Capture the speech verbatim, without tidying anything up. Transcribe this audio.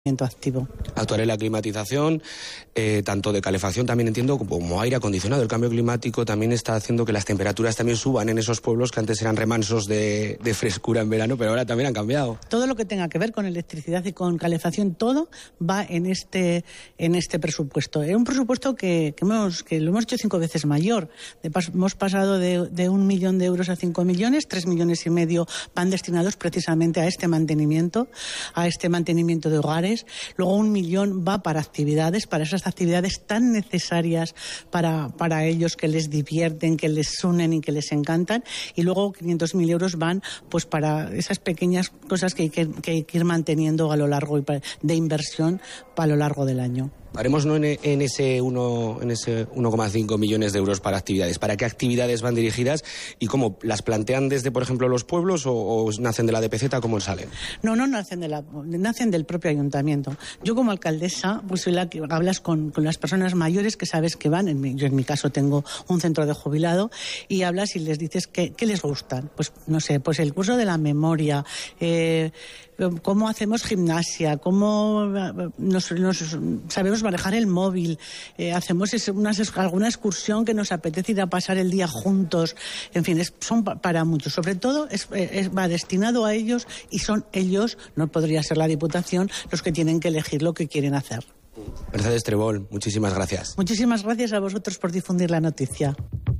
activo. Actuar en la climatización, eh, tanto de calefacción también entiendo, como aire acondicionado. El cambio climático también está haciendo que las temperaturas también suban en esos pueblos que antes eran remansos de, de frescura en verano, pero ahora también han cambiado. Todo lo que tenga que ver con electricidad y con calefacción, todo va en este en este presupuesto. Es un presupuesto que, que, hemos, que lo hemos hecho cinco veces mayor. De pas, hemos pasado de, de un millón de euros a cinco millones, tres millones y medio van destinados precisamente a este mantenimiento, a este mantenimiento de hogares. Luego un millón va para actividades, para esas actividades tan necesarias para, para ellos, que les divierten, que les unen y que les encantan. Y luego quinientos mil euros van pues para esas pequeñas cosas que hay que, que, hay que ir manteniendo a lo largo de inversión para lo largo del año. Paremos no en, en ese uno en ese uno coma cinco millones de euros para actividades. ¿Para qué actividades van dirigidas y cómo las plantean desde, por ejemplo, los pueblos o, o nacen de la D P Z? ¿Cómo salen? No, no nacen de la, nacen del propio ayuntamiento. Yo como alcaldesa, pues soy la que hablas con, con las personas mayores que sabes que van. En mi, yo en mi caso tengo un centro de jubilado y hablas y les dices que, que les gustan. Pues no sé, pues el curso de la memoria. Eh, cómo hacemos gimnasia, cómo nos, nos sabemos manejar el móvil, eh, hacemos una, alguna excursión que nos apetece ir a pasar el día juntos, en fin, es, son pa, para muchos, sobre todo es, es, va destinado a ellos y son ellos, no podría ser la Diputación, los que tienen que elegir lo que quieren hacer. Mercedes Trebol, muchísimas gracias. Muchísimas gracias a vosotros por difundir la noticia.